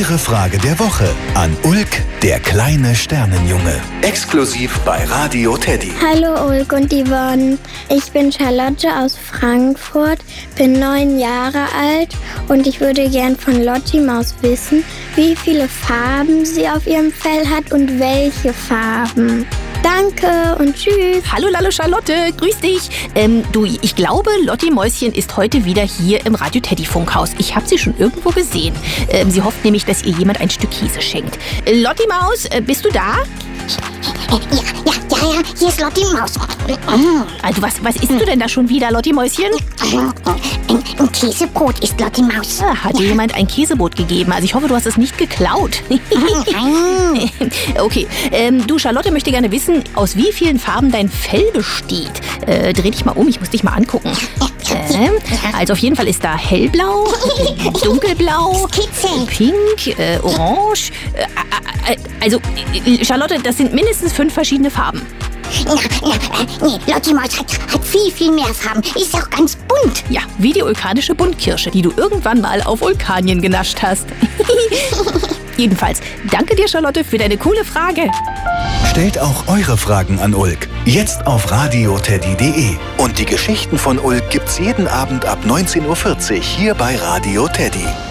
eure Frage der Woche an Ulk, der kleine Sternenjunge. Exklusiv bei Radio Teddy. Hallo Ulk und Yvonne. Ich bin Charlotte aus Frankfurt, bin 9 Jahre alt und ich würde gern von Lotti Maus wissen, wie viele Farben sie auf ihrem Fell hat und welche Farben. Danke und tschüss. Hallo Charlotte, grüß dich. Ich glaube, Lotti Mäuschen ist heute wieder hier im Radio Teddy Funkhaus. Ich habe sie schon irgendwo gesehen. Sie hofft nämlich, dass ihr jemand ein Stück Käse schenkt. Lotti Maus, bist du da? Ja, hier ist Lotti Maus. Also was isst du denn da schon wieder, Lotti Mäuschen? Ein Käsebrot ist Lotti Maus. Hat dir jemand ein Käsebrot gegeben? Also ich hoffe, du hast es nicht geklaut. Okay, du Charlotte möchte gerne wissen, aus wie vielen Farben dein Fell besteht. Dreh dich mal um, ich muss dich mal angucken. Also auf jeden Fall ist da hellblau, dunkelblau, pink, orange. Also Charlotte, das sind mindestens 5 verschiedene Farben. Nee, Lotti Maus hat viel mehr Farben. Ist auch ganz bunt. Ja, wie die vulkanische Buntkirsche, die du irgendwann mal auf Vulkanien genascht hast. Jedenfalls, danke dir, Charlotte, für deine coole Frage. Stellt auch eure Fragen an Ulk. Jetzt auf radioteddy.de. Und die Geschichten von Ulk gibt's jeden Abend ab 19:40 Uhr hier bei Radio Teddy.